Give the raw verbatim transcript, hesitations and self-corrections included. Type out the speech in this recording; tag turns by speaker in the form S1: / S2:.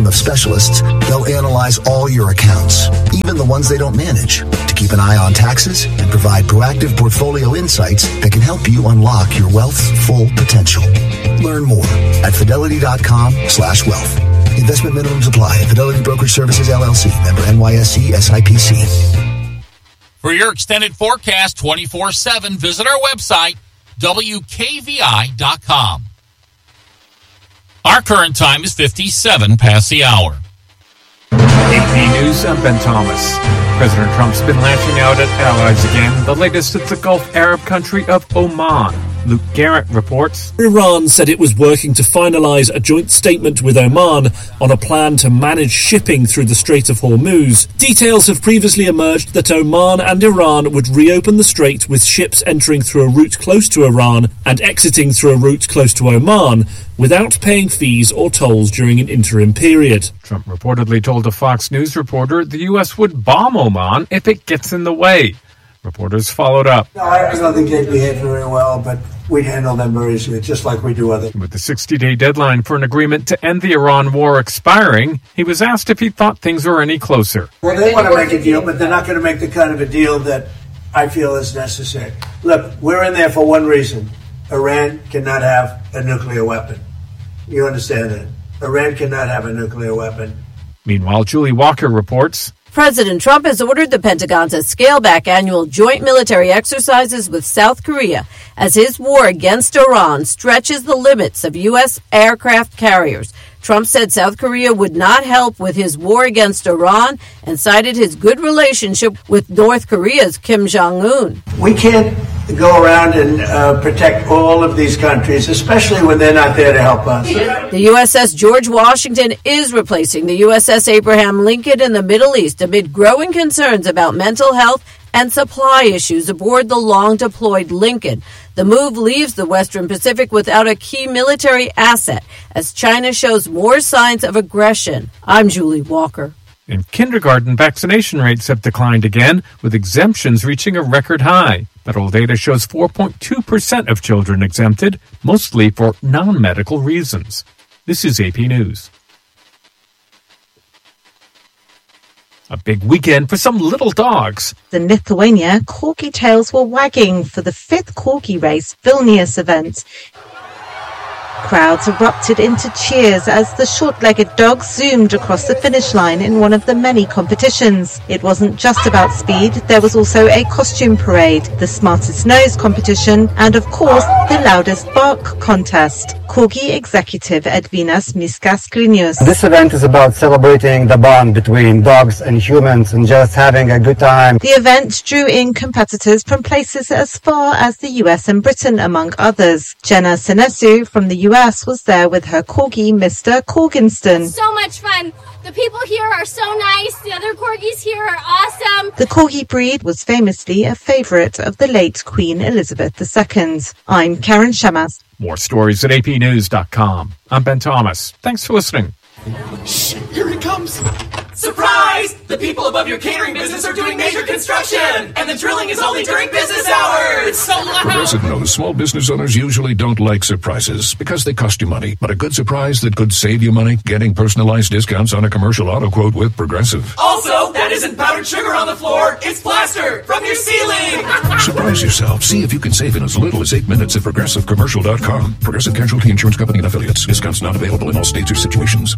S1: of specialists, they'll analyze all your accounts, even the ones they don't manage, to keep an eye on taxes and provide proactive portfolio insights that can help you unlock your wealth's full potential. Learn more at fidelity.com slash wealth. Investment minimums apply. Fidelity Brokerage Services, L L C. Member N Y S E S I P C.
S2: For your extended forecast twenty-four seven, visit our website, W K V I dot com. Our current time is fifty-seven past the hour.
S3: A P News, I'm Ben Thomas. President Trump's been lashing out at allies again, the latest at the Gulf Arab country of Oman. Luke Garrett reports.
S4: Iran said it was working to finalize a joint statement with Oman on a plan to manage shipping through the Strait of Hormuz. Details have previously emerged that Oman and Iran would reopen the strait with ships entering through a route close to Iran and exiting through a route close to Oman without paying fees or tolls during an interim period.
S3: Trump reportedly told a Fox News reporter the U S would bomb Oman if it gets in the way. Reporters followed up.
S5: No, I don't think they'd behave very well, but we'd handle them very easily, just like we do others.
S3: With the sixty-day deadline for an agreement to end the Iran war expiring, he was asked if he thought things were any closer.
S5: Well, they want to make a deal, but they're not going to make the kind of a deal that I feel is necessary. Look, we're in there for one reason. Iran cannot have a nuclear weapon. You understand that? Iran cannot have a nuclear weapon.
S3: Meanwhile, Julie Walker reports.
S6: President Trump has ordered the Pentagon to scale back annual joint military exercises with South Korea as his war against Iran stretches the limits of U S aircraft carriers. Trump said South Korea would not help with his war against Iran and cited his good relationship with North Korea's Kim Jong-un.
S5: We can't go around and uh, protect all of these countries, especially when they're not there to help us.
S6: The U S S George Washington is replacing the U S S Abraham Lincoln in the Middle East amid growing concerns about mental health and supply issues aboard the long-deployed Lincoln. The move leaves the Western Pacific without a key military asset as China shows more signs of aggression. I'm Julie Walker.
S3: In kindergarten, vaccination rates have declined again, with exemptions reaching a record high. Federal data shows four point two percent of children exempted, mostly for non-medical reasons. This is A P News. A big weekend for some little dogs.
S7: In Lithuania, corgi tails were wagging for the fifth corgi race Vilnius event. Crowds erupted into cheers as the short-legged dog zoomed across the finish line in one of the many competitions. It wasn't just about speed, there was also a costume parade, the smartest nose competition, and of course, the loudest bark contest. Corgi executive Edvinas Miskas-Klinius.
S8: This event is about celebrating the bond between dogs and humans and just having a good time.
S7: The event drew in competitors from places as far as the U S and Britain, among others. Jenna Senesu from the U S was there with her corgi, Mister Corginston.
S9: So much fun. The people here are so nice. The other corgis here are awesome.
S7: The corgi breed was famously a favorite of the late Queen Elizabeth the Second. I'm Karen Shamas.
S3: More stories at A P news dot com. I'm Ben Thomas. Thanks for listening.
S10: Shh, here he comes. Surprise! The people above your catering business are doing major construction, and the drilling is only during business hours. It's so loud.
S11: Progressive knows small business owners usually don't like surprises because they cost you money. But a good surprise that could save you money? Getting personalized discounts on a commercial auto quote with Progressive.
S10: Also, that isn't powdered sugar on the floor. It's plaster from your ceiling.
S11: Surprise yourself. See if you can save in as little as eight minutes at Progressive Commercial dot com. Progressive Casualty Insurance Company and Affiliates. Discounts not available in all states or situations.